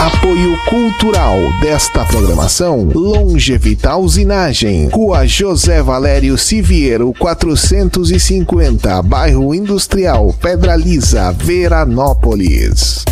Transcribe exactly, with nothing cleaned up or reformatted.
Apoio cultural desta programação: Longevita Usinagem, Rua José Valério Siviero quatrocentos e cinquenta, Bairro Industrial, Pedra Lisa, Veranópolis.